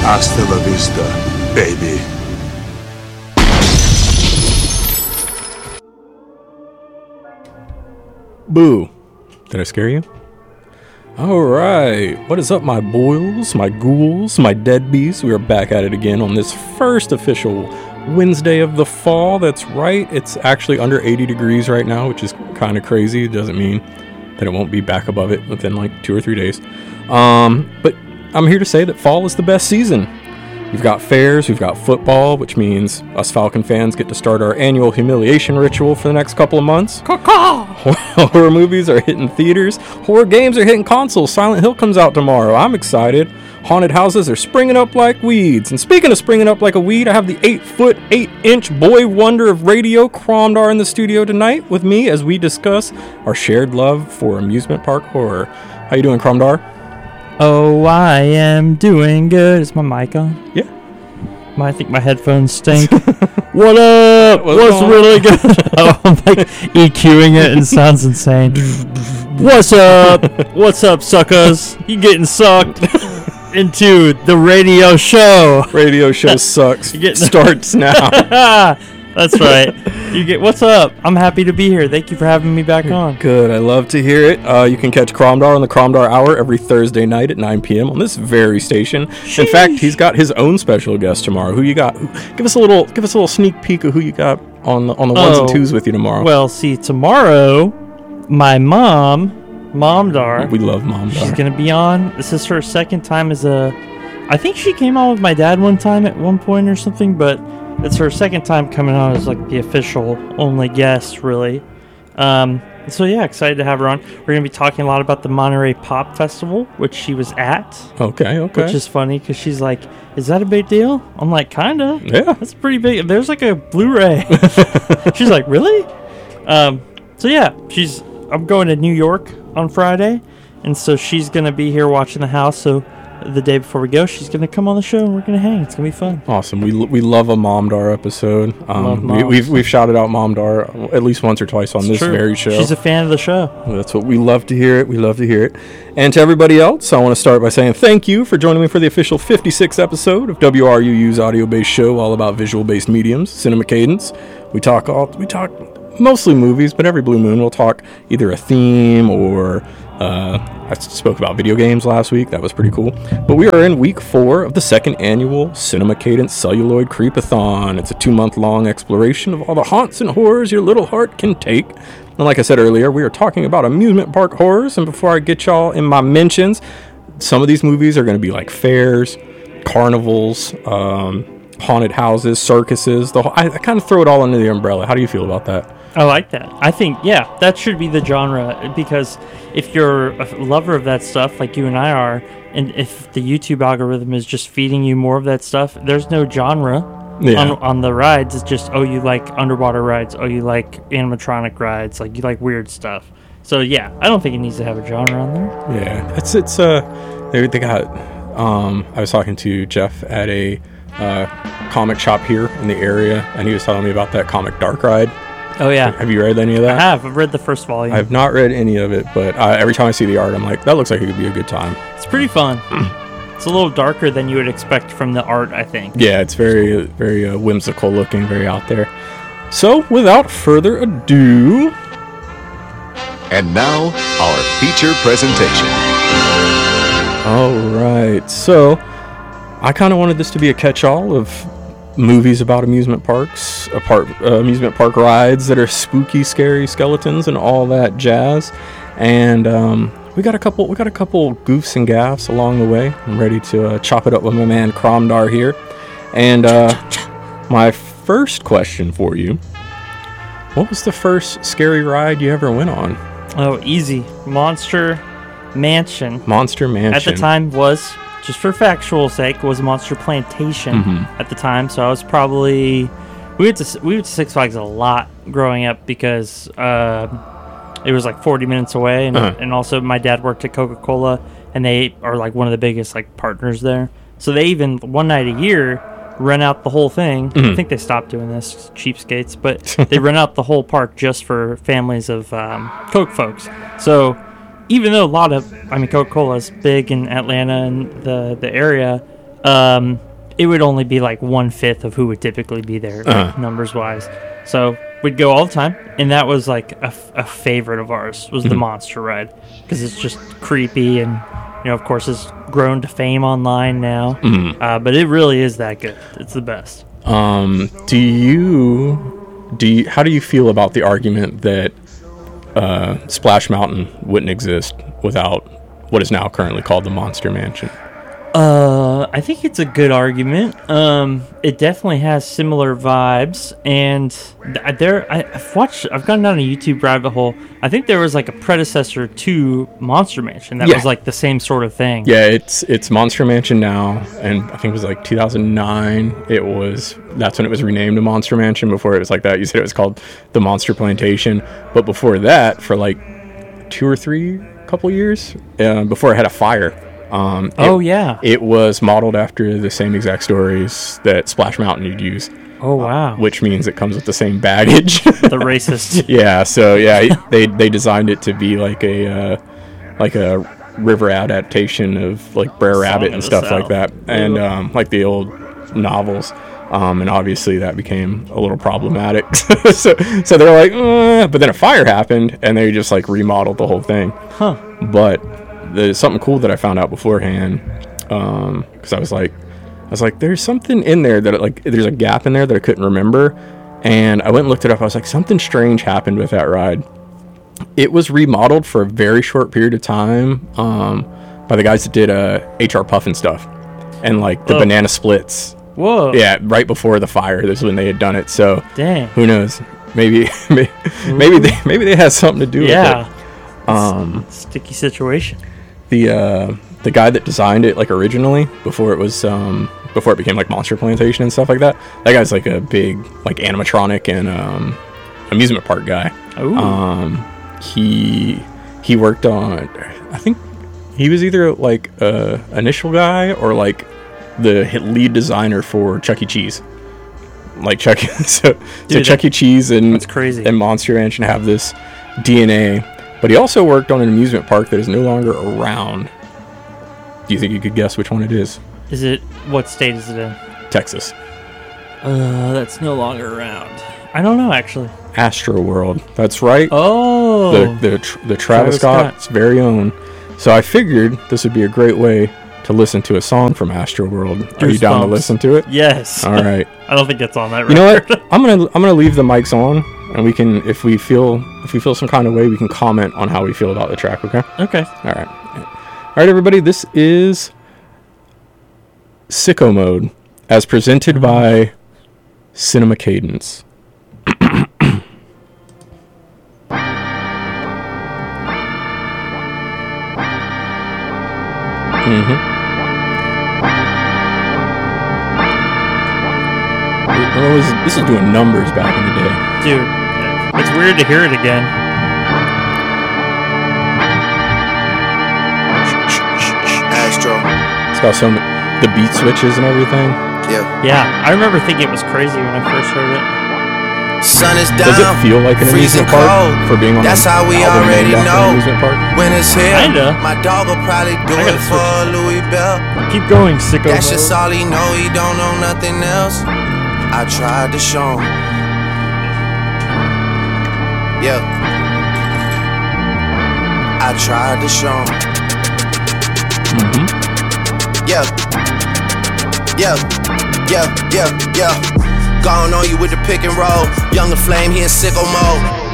Hasta la vista, baby. Boo. Did I scare you? Alright, what is up, my boils, my ghouls, my deadbeats? We are back at it again on this first official Wednesday of the fall. That's right, it's actually under 80 degrees right now, which is kind of crazy. It doesn't mean that it won't be back above it within like 2 or 3 days. But I'm here to say that fall is the best season. We've got fairs, we've got football, which means us Falcon fans get to start our annual humiliation ritual for the next couple of months. Horror movies are hitting theaters. Horror games are hitting consoles. Silent Hill comes out tomorrow. I'm excited. Haunted houses are springing up like weeds. And speaking of springing up like a weed, I have the 8-foot, 8-inch boy wonder of radio, Cromdar, in the studio tonight with me as we discuss our shared love for amusement park horror. How you doing, Cromdar? Oh, I am doing good. Is my mic on? Yeah. I think my headphones stink. What up? What's really good? Oh, I'm like EQing it and it sounds insane. What's up? What's up, suckers? You getting sucked into the radio show. Radio show sucks. Starts now. That's right. What's up? I'm happy to be here. Thank you for having me back on. Good. I love to hear it. You can catch Cromdar on the Cromdar Hour every Thursday night at 9 p.m. on this very station. Sheesh. In fact, he's got his own special guest tomorrow. Who you got? Give us a little sneak peek of who you got on the ones and twos with you tomorrow. Well, see, tomorrow, my Momdar. We love Momdar. She's gonna be on. This is her second time I think she came on with my dad one time at one point or something, but it's her second time coming on as like the official only guest, really. So yeah, excited to have her on. We're gonna be talking a lot about the Monterey Pop Festival, which she was at. Okay. Which is funny because she's like, "Is that a big deal?" I'm like, "Kinda." Yeah, that's pretty big. There's like a Blu-ray. She's like, "Really?" So yeah, I'm going to New York on Friday, and so she's gonna be here watching the house. So the day before we go, she's going to come on the show and we're going to hang. It's going to be fun. Awesome. We love a Momdar episode. We've shouted out Momdar at least once or twice on this very show. She's a fan of the show. That's what we love to hear it. We love to hear it. And to everybody else, I want to start by saying thank you for joining me for the official 56th episode of WRUU's audio-based show all about visual-based mediums, Cinema Cadence. We talk mostly movies, but every blue moon we'll talk either a theme or I spoke about video games last week. That was pretty cool. But we are in week 4 of the second annual Cinema Cadence Celluloid Creepathon. It's a 2-month-long exploration of all the haunts and horrors your little heart can take. And like I said earlier, we are talking about amusement park horrors. And before I get y'all in my mentions, some of these movies are going to be like fairs, carnivals, haunted houses, circuses. I kind of throw it all under the umbrella. How do you feel about that? I like that. I think, yeah, that should be the genre, because if you're a lover of that stuff like you and I are, and if the YouTube algorithm is just feeding you more of that stuff, there's no genre on the rides. It's just, oh, you like underwater rides, oh, you like animatronic rides, like you like weird stuff. So yeah, I don't think it needs to have a genre on there. Yeah, they got I was talking to Jeff at a comic shop here in the area, and he was telling me about that Comic Dark ride. Oh, yeah. Have you read any of that? I have. I've read the first volume. I have not read any of it, but every time I see the art, I'm like, that looks like it could be a good time. It's pretty fun. It's a little darker than you would expect from the art, I think. Yeah, it's very, very whimsical looking, very out there. So, without further ado... And now, our feature presentation. All right. So, I kind of wanted this to be a catch-all of movies about amusement parks, amusement park rides that are spooky, scary skeletons and all that jazz. And we got a couple goofs and gaffs along the way. I'm ready to chop it up with my man Cromdar here. And my first question for you: what was the first scary ride you ever went on? Oh, easy. Monster Mansion. Monster Mansion. At the time was, just for factual sake, was Monster Plantation at the time. So I was probably... We went to Six Flags a lot growing up because it was like 40 minutes away. And also my dad worked at Coca-Cola, and they are like one of the biggest like partners there. So they even, one night a year, rent out the whole thing. I think they stopped doing this, cheapskates, but they rent out the whole park just for families of Coke folks. So even though Coca-Cola is big in Atlanta and the area, it would only be like 1/5 of who would typically be there, numbers wise. So we'd go all the time, and that was like a favorite of ours was the monster ride, because it's just creepy, and of course it's grown to fame online now. But it really is that good. It's the best. How do you feel about the argument that Splash Mountain wouldn't exist without what is now currently called the Monster Mansion? I think it's a good argument. It definitely has similar vibes, and I've gone down a YouTube rabbit hole. I think there was like a predecessor to Monster Mansion that was like the same sort of thing. Yeah, it's Monster Mansion now, and I think it was like 2009. That's when it was renamed to Monster Mansion. Before it was like that, you said it was called the Monster Plantation. But before that, for like 2 or 3 couple years, before it had a fire. It was modeled after the same exact stories that Splash Mountain you'd use. Oh wow! Which means it comes with the same baggage. The racist. Yeah. So yeah, they designed it to be like a river adaptation of like Brer Rabbit and stuff like that, and like the old novels. And obviously that became a little problematic. so they're like, but then a fire happened, and they just like remodeled the whole thing. But there's something cool that I found out beforehand, because I was like, there's something in there that like there's a gap in there that I couldn't remember, and I went and looked it up. I was like, something strange happened with that ride. It was remodeled for a very short period of time by the guys that did HR Puffin stuff and like the banana splits. Whoa! Yeah, right before the fire. This is when they had done it. So dang, who knows? Maybe they had something to do with it. Sticky situation. The guy that designed it like originally before it became like Monster Plantation and stuff like that, that guy's like a big like animatronic and amusement park guy. Ooh. He worked on, I think he was either like a initial guy or like the lead designer for Chuck E. Cheese. Like Chuck E. Cheese and that's crazy. And Monster Mansion have this DNA. But he also worked on an amusement park that is no longer around. Do you think you could guess which one it is? What state is it in? Texas. That's no longer around. I don't know, actually. Astro World. That's right. Oh. The Travis Scott's very own. So I figured this would be a great way to listen to a song from Astro World. Are you down to listen to it? Yes. All right. I don't think it's on that record. You know what? I'm gonna leave the mics on, and we can, if we feel some kind of way, we can comment on how we feel about the track. Okay. Okay. All right, everybody. This is Sicko Mode, as presented by Cinema Cadence. This is doing numbers back in the day. Dude, it's weird to hear it again. Astro. It's got the beat switches and everything. Yeah, I remember thinking it was crazy when I first heard it. Sun is down. Does it feel like an amusement park for being on That's how we already know. When it's here, my dog will probably do it for Louis Bell. Keep going, Sicko. That's just all he know. He don't know nothing else. I tried to show him. Yeah. I tried to show him. Yeah. Gone on you with the pick and roll. Younger flame, he in sicko mode.